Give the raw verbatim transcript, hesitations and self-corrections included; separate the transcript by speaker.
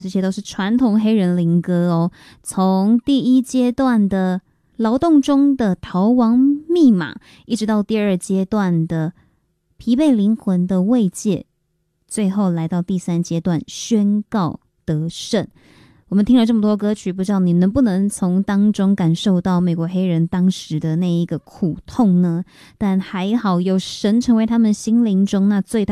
Speaker 1: 这些都是传统黑人灵歌哦。从第一阶段的劳动中的逃亡密码，一直到第二阶段的疲惫灵魂的慰藉，最后来到第三阶段宣告得胜。我们听了这么多歌曲，不知道你能不能从当中感受到美国黑人当时的那一个苦痛呢？但还好有神成为他们心灵中那最大